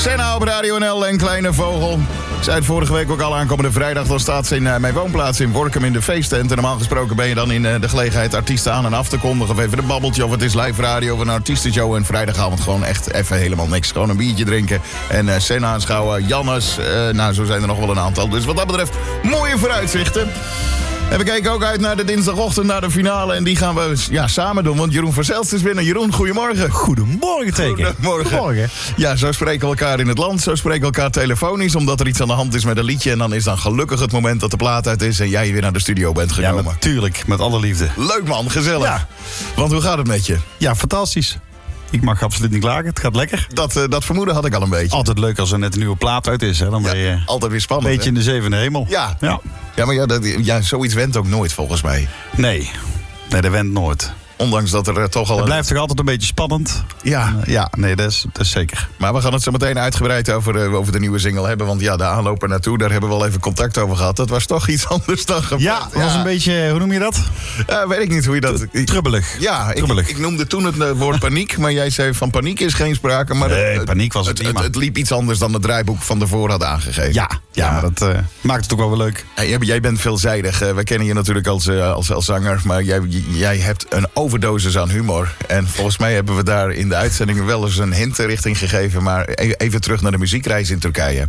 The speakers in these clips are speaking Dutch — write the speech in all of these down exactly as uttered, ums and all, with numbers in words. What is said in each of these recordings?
Senna op Radio N L en Kleine Vogel. Ik zei het vorige week ook al, aankomende vrijdag. Dan staat ze in uh, mijn woonplaats in Workum in de feesttent. En normaal gesproken ben je dan in uh, de gelegenheid artiesten aan en af te kondigen. Of even een babbeltje, of het is live radio of een artiestenshow. En vrijdagavond gewoon echt even helemaal niks. Gewoon een biertje drinken en uh, Senna aanschouwen. Jannes, uh, nou zo zijn er nog wel een aantal. Dus wat dat betreft, mooie vooruitzichten. En we kijken ook uit naar de dinsdagochtend, naar de finale. En die gaan we ja, samen doen, want Jeroen van Zelst is binnen. Jeroen, goedemorgen. Goedemorgen, teken. Goedemorgen. Goedemorgen. Ja, zo spreken we elkaar in het land. Zo spreken we elkaar telefonisch, omdat er iets aan de hand is met een liedje. En dan is dan gelukkig het moment dat de plaat uit is en jij weer naar de studio bent gekomen. Ja, natuurlijk. Met alle liefde. Leuk man, gezellig. Ja. Want hoe gaat het met je? Ja, fantastisch. Ik mag absoluut niet klagen. Het gaat lekker. Dat, uh, dat vermoeden had ik al een beetje. Altijd leuk als er net een nieuwe plaat uit is. Hè. Dan ben je Ja, altijd weer spannend. een beetje hè? in de zevende hemel. Ja. Ja. Ja, maar ja, dat, ja, zoiets went ook nooit volgens mij. Nee. Nee, dat went nooit. Ondanks dat er uh, toch al... Het een... blijft toch altijd een beetje spannend? Ja. Uh, ja, nee, dat is, dat is zeker. Maar we gaan het zo meteen uitgebreid over, uh, over de nieuwe single hebben. Want ja, de aanloop er naartoe, daar hebben we al even contact over gehad. Dat was toch iets anders dan gepland. Ja, dat was een beetje, hoe noem je dat? Ja, weet ik niet hoe je dat... Trubbelig. Ja, ik, Trubbelig. ik noemde toen het uh, woord paniek. Maar jij zei van paniek is geen sprake. Maar Nee, het, paniek was het het, niet, het, maar- het liep iets anders dan het draaiboek van tevoren had aangegeven. Ja, ja, maar dat uh, maakt het ook wel weer leuk. Hey, jij- jij bent veelzijdig. Uh, we kennen je natuurlijk als, uh, als, als zanger. Maar jij, jij hebt een overdosis aan humor. En volgens mij hebben we daar in de uitzending wel eens een hint richting gegeven. Maar e- even terug naar de muziekreis in Turkije.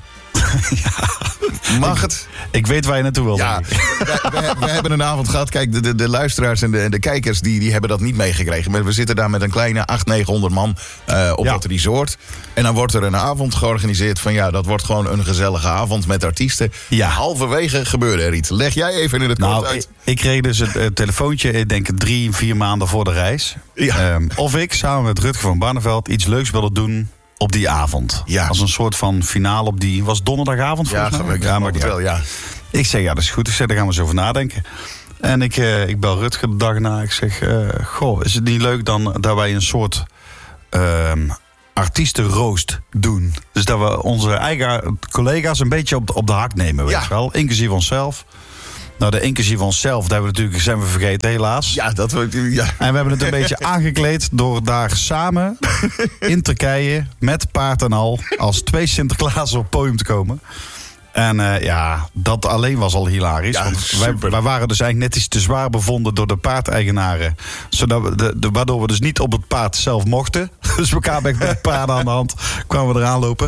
Ja. Mag het? Ik weet waar je naartoe wil. Ja, denk ik. we, we, we hebben een avond gehad. Kijk, de, de, de luisteraars en de, de kijkers die, die hebben dat niet meegekregen. Maar we zitten daar met een kleine achthonderd, negenhonderd man uh, op Ja. het resort. En dan wordt er een avond georganiseerd van ja, dat wordt gewoon een gezellige avond met artiesten. Ja. Halverwege gebeurde er iets. Leg jij even in het kort Nou, uit. ik, ik kreeg dus het uh, telefoontje, ik denk drie, vier maanden voor de reis. Ja. Um, of ik samen met Rutger van Barneveld iets leuks wilde doen op die avond. Ja. Als een soort van finale op die... Was donderdagavond Ja, volgens mij? ik ja, maar niet wel, uit. ja. Ik zeg, ja, dat is goed. Ik zeg, daar gaan we eens over nadenken. En ik, uh, ik bel Rutger de dag na. Ik zeg, uh, goh, is het niet leuk dan dat wij een soort... Um, artiestenroost doen. Dus dat we onze eigen collega's een beetje op de, op de hak nemen, weet Ja. je wel. Inclusief onszelf. Nou, de inclusief onszelf, daar hebben we natuurlijk, zijn we vergeten, helaas. Ja, dat wordt... Ja. En we hebben het een beetje aangekleed door daar samen in Turkije, met paard en al, als twee Sinterklaas op het podium te komen. En uh, ja, dat alleen was al hilarisch. Ja, want wij, super. wij waren dus eigenlijk net iets te zwaar bevonden door de paardeigenaren. Zodat we de, de, waardoor we dus niet op het paard zelf mochten. Dus we kwamen echt met de paarden aan de hand, kwamen we eraan lopen.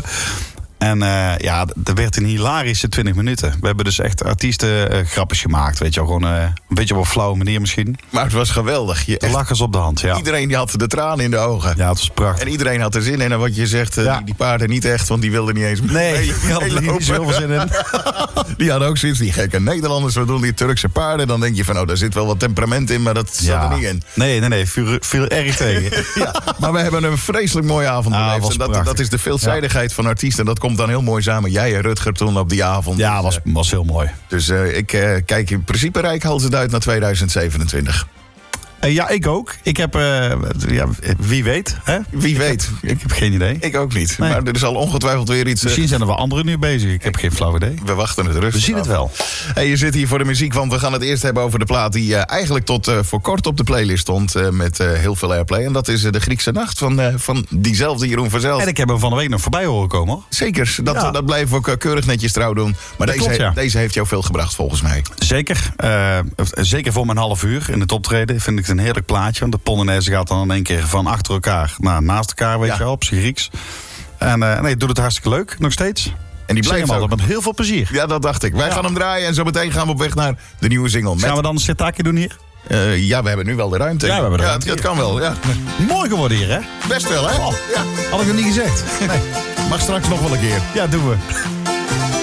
En uh, ja, er werd een hilarische twintig minuten. We hebben dus echt artiesten uh, grapjes gemaakt. Weet je wel, gewoon uh, een beetje op een flauwe manier misschien. Maar het was geweldig. Je, De echt, lachers op de hand, ja. iedereen die had de tranen in de ogen. Ja, het was prachtig. En iedereen had er zin in. En wat je zegt, uh, Ja. die, die paarden niet echt, want die wilden niet eens Nee, die hadden er meelopen. niet zoveel zin in. Die hadden ook zoiets, die gekke Nederlanders, we doen die Turkse paarden. Dan denk je van, oh, daar zit wel wat temperament in, maar dat zat Ja. er niet in. Nee, nee, nee, viel, viel erg tegen. Ja, maar we hebben een vreselijk mooie avond Ah, beleefd. was En dat, prachtig. dat is de veelzijdigheid van artiesten. En dat komt dan heel mooi samen. Jij en Rutger toen op die avond. Ja, Dus, was, eh, was heel mooi. Dus uh, ik uh, kijk in principe reikhalzend uit naar tweeduizend zevenentwintig. Uh, ja, ik ook. Ik heb, uh, ja, wie weet. Hè? Wie weet. Ik, ik heb geen idee. Ik ook niet. Nee. Maar er is al ongetwijfeld weer iets... uh, Misschien zijn er wel anderen nu bezig. Ik heb geen flauw idee. we wachten het rustig We zien het af. wel. Hey, je zit hier voor de muziek, want we gaan het eerst hebben over de plaat... die uh, eigenlijk tot uh, voor kort op de playlist stond uh, met uh, heel veel airplay. En dat is uh, de Griekse Nacht van, uh, van diezelfde Jeroen van Zelst. En ik heb hem van de week nog voorbij horen komen. Hoor. Zeker, dat, Ja. dat blijven we ook uh, keurig netjes trouw doen. Maar Dat deze, klopt, ja. deze heeft jou veel gebracht, volgens mij. Zeker. Uh, zeker voor mijn half uur in het optreden vind ik het een heerlijk plaatje. Want de Polonaise gaat dan in één keer van achter elkaar naar naast elkaar, weet Ja. je wel, op zijn Grieks. En uh, nee, doet het hartstikke leuk, nog steeds. En die Ik zing blijft hem ook. altijd met heel veel plezier. Ja, dat dacht ik. Wij Ja. gaan hem draaien en zo meteen gaan we op weg naar de nieuwe single. Met, Gaan we dan een sirtaki doen hier? uh, ja, we hebben nu wel de ruimte. Ja, we hebben de ruimte dat kan wel, ja. Mooi geworden hier, hè? Best wel, hè? Oh. Ja. Had ik nog niet gezegd. Nee. Mag straks nog wel een keer. Ja, doen we.